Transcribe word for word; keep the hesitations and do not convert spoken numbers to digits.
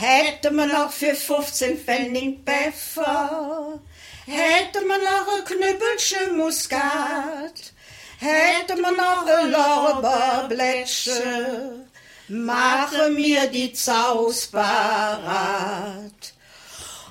Hätte man noch für fünfzehn Pfennig Pfeffer, hätte man noch ein Knüppelchen Muskat, hätte man noch ein Lorbeerblättchen, mache mir die Zaus parat.